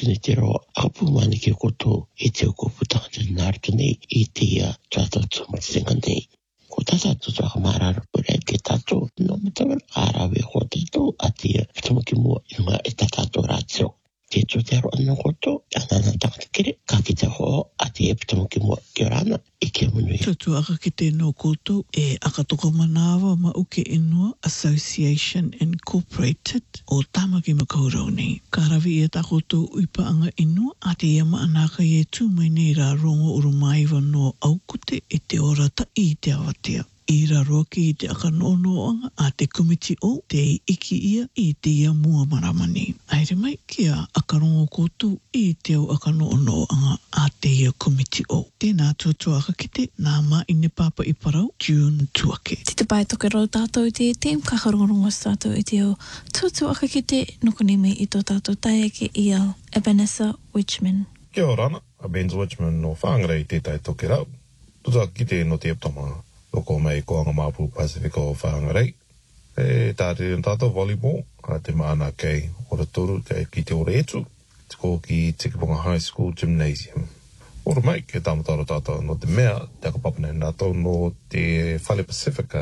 tini te roa apu mani ki koto I te uko putanga te nartu nei I te ia tata tumutinga nei. Ko tata tuta marara pura ke tato no matawa arawe ko tato atia tumuki mua inga e tatato ratio. Te te roa no koto anana takakire ka ki te ho atia tumuki mua ki orana I ke munui. Tutu aka ki te no koto e aka toko manawa ma uke inua Association Incorporated o Tamaki Makaurau nei. Ka rawi e takoto uipaanga inua a te ia maanaka I e tū mai nei rā rongo urumaiwa no aukute e te orata I te awatea. I ra roki I te aka nonoanga a te komiti o te iki ia I te ia mua maramani. Aere mai kia aka rongo koto I te au aka nonoanga a te ia komiti o. Tēnā tuatua aka kite nā ma ine papa I parau June tuake. Te te pai toke rau tātou I te team kakarongorongo tātou I te o tuatua aka kite nukone me I tō tātou taiake I au Ebenezer Wichman. Kia ora ana, Ebenezer Wichman no whāngarei tētai toke rau. Tuta kite no te eptama. Loko mai koanga Mapu Pacific o whāngarei. E tātere no tātou volleyball, a te maana kei ora toru, ki te ora etu, te ko ki Tikiponga High School Gymnasium. Ora mai, ke tāmatara tātou no te mea, te akapapane nātou no te Whale Pacifica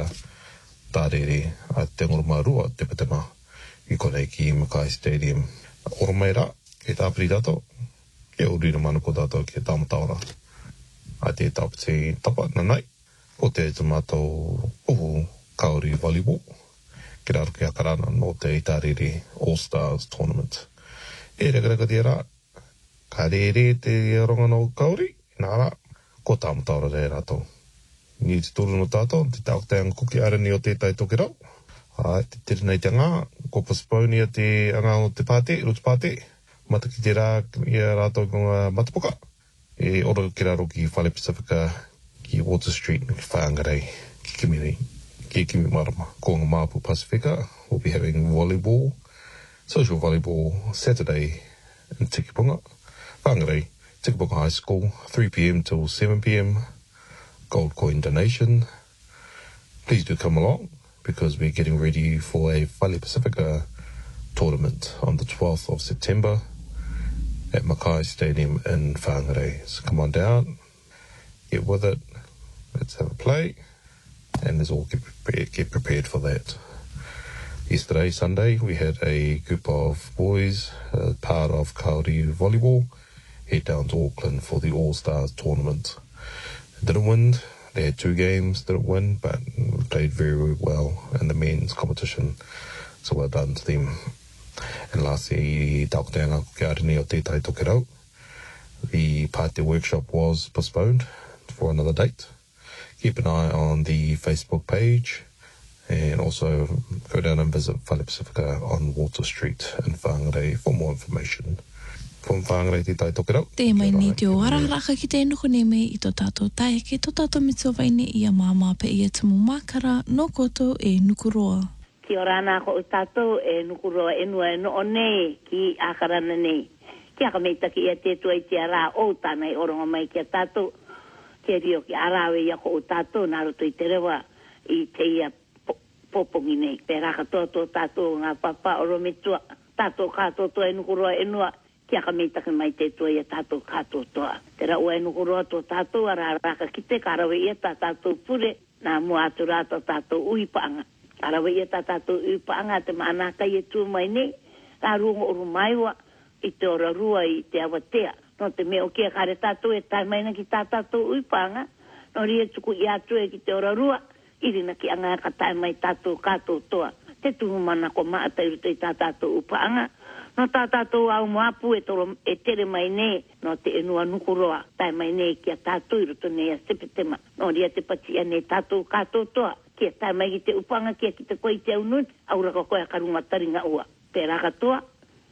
tārere a te ngoromārua, te patema, I konei ki Mackay Stadium. Ora mai rā, ke tāpiri tātou, ke urira mana ko tātou ke tāmatara. A te tāpiti tapa nanai. O te mātou uhu kauri volleyball. Ki raro ki akarana no te Itariri All-Stars Tournament. E rekareka te rā, ka rere te ronga no kauri, nā rā, ko tāmatara re rātou. Ni te tūru no tātou, te tākutanga kuki arani o tētai toke rau. Te tere nei te ngā, ko postpone ia te anga o te pāte, rotu pāte. Mata ki te rā, ia rātou konga matapuka. E ora ki raro ki Whale Pacifica, ki Water Street, ki whaangarei, ki kimi marama. Ko ngā Mapu Pacifica, we'll be having volleyball, social volleyball, Saturday in Tikiponga. Whaangarei, Tikiponga High School, 3 p.m. till 7 p.m. Gold coin donation. Please do come along, because we're getting ready for a Whale Pacifica tournament on the 12th of September at Mackay Stadium in Whangarei. So come on down, get with it, let's have a play, and let's all get prepared for that. Yesterday, Sunday, we had a group of boys, part of Kauri Volleyball, head down to Auckland for the All-Stars tournament. Didn't win, they had 2 games, didn't win, but played very, very well in the men's competition, so well done to them. And lastly, Taukutanga Kukiarani o Tētai Toke Rau. The Pāte workshop was postponed for another date. Keep an eye on the Facebook page, and also go down and visit Whale Pacifica on Water Street in Whangarei for more information. From Whangarei Tētai Toke Rau. Te mai ni te o araraka ki te nuku ne me I tō tātou taeke, tō tātou mitsowaine I a māma pe I a tumu makara, no koto e nukuroa. Ki ora nā ko o tātou e nukuroa enua e no o nei ki ākarana nei. Ki aka meita ki ia tētua I te ara o tānei oronga mai ki a tātou. Ki rio ki arawe ia ko o tātou nā roto I te rewa I te ia popongi nei. Pērā katoa tō tātou ngā papa oro metua. Tātou kātou toa e nukuroa enua. Ki aka meita ki mai tētua ia tātou kātou toa. Te ra ua e nukuroa tō tātou ara raka ki te karawe ia tā tātou pure. Nā mua atu rātou tātou uipaanga. Arawa ia tātou upaanga te maanaka I tū mai nei, tā rungo oru maiwa I te ora rua I te awatea. No te mea o kia kare tātou e tai maina ki tātou upaanga, no ria tuku I atu e ki te ora rua, irina ki anga ka tai mai tātou kātou toa. Te tuhu mana ko maata I ruto I tātou upaanga, no tātou au moapu e tere mai nei, no te enua nukuroa, tai mai nei ki a tātou I ruto nei a sepetema, no ria te patia nei tātou kātou toa. Kia tai mai ki te upanga, kia ki te koe te aunut, aura ka koe a karunga taringa ua. Pērā katoa,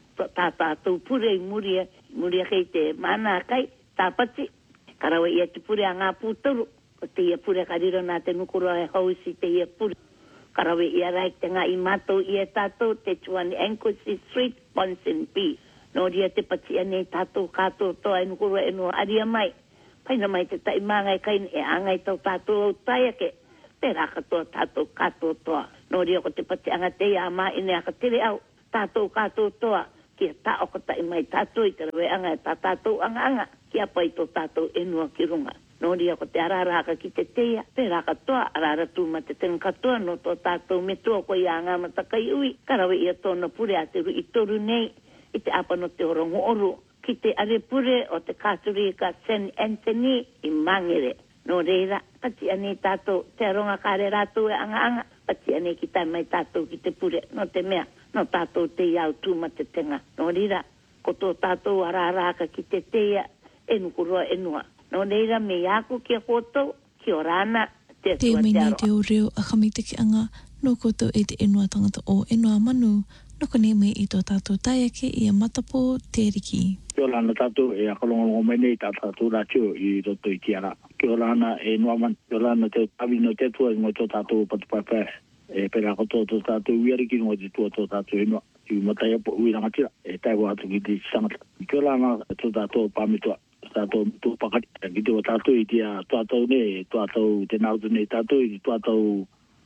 tātou pure I muria kei te mana kai, tāpati, karawa ia te pure a ngā pūtaru, o te ia pure kariro nā te nukuroa e hausi te ia pure. Karawa ia raik te ngā I mātou ia tātou, te tuani Anglesey Street, Bonson B. No ria te patia nei tātou kātou toa e nukuroa e no aria mai. Paina mai te tai māngai kai e angai tau tātou au taiake. Pērā katoa tātou kātou toa. No ria ko te pati anga te ia mā ine aka tere au. Tātou kātou toa. kia ta o kata I mai tātou I te rawe anga e tā tātou anga kia pai tō tātou enua ki runga. No ria ko te araraka ki te tea, te raka toa, arara tū ma te tenga katoa, no tō tātou me toa ko I a ngā matakai ui, karawe ia tōna pure a te ru I toru nei, I te apa no te orongo oru, ki te arepure o te kāturi ka St. Anthony I Mangere. No reira, pati ane tātou, te aronga kāre rātou e anga, pati ane ki tai mai tātou ki te pure, no te mea, no tātou te iau tū ma te tenga. No reira, ko tō tātou araraka ki te tea, enukurua enua. No reira me iako ki a koutou, ki o rāna, te Te atua mai te nei aroa. te o reo a kamita ki anga, no koutou e te enua tangata o enua manu, no kone me I tō tātou taiake I a matapo te riki. Kia ora ana tātou e akalongo mai nei tātou rātio I roto I tiara. Kia ora ana e noaman, kia ora ana te tawi no te tua ngoi tō tātou patupaipai. E pera koto tō tātou uiariki ngoi te tua tō tātou inua. I matai apo ui rangatira, e taiwa atu ki te sangata. Kia ora ana tō tātou pāmitua. Tātou tō pakati. Ki te o tātou I tia tātou ne, tātou te nautu ne tātou I tātou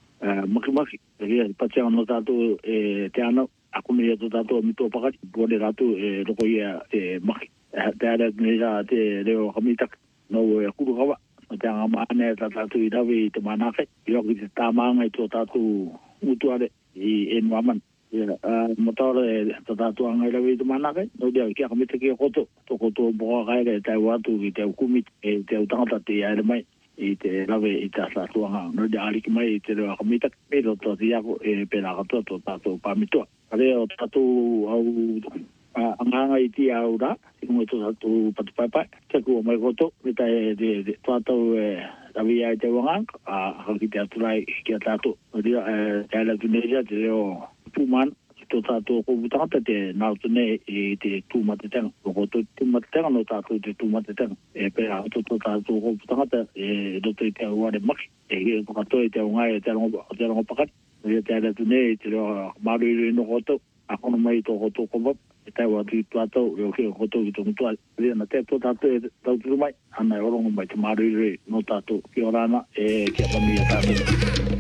maki. Ria patianga no tātou te anau. Aku me ia tō tātou mito pakati. Kone rātou roko ia te maki. Te ara nera te reo hamitak. No e kuru kawa. Te anga maane tā tātou I rawe I te manake. I roki te tāmaanga I tō tātou mutuare I enuaman. Mataora tā tātou anga I rawe I te manake. No rea kia kamita kia koto. Tō koto boka kaere te au atu I te au kumit. Te au tangata te aere mai. I te rawe I tā tātou anga. No rea ariki mai I te reo hamitak. E roto te iako pēnā katoa tō tātou pāmitua. Kare o tātou au anganga I tia au rā, I ngoi tō tātou patupaipai, teku o mai koto, me tai tātou rawi ai te wangang, haki te aturai ki a tātou. Ria, te ala tunesia, te reo pūman, tō tātou kōputangata te nautu nei I te tūmatetenga. Ko tō tūmatetenga no tātou te tūmatetenga. E pēra tō tātou kōputangata, roto I te auare maki. E katoa I te aungai, te arongo pakati. Ria te ala tunei, te reo maruiru no koto, akono mai tō koto kopap. E tai watu I tuatau, e oke koto I tō mutua. Ria na te tō tātou e tauturu mai, ana e orongo mai te maruiru no tātou. Ki orana, kia pami a tātou.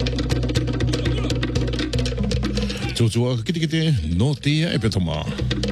Tōtua kite no tia e petoma.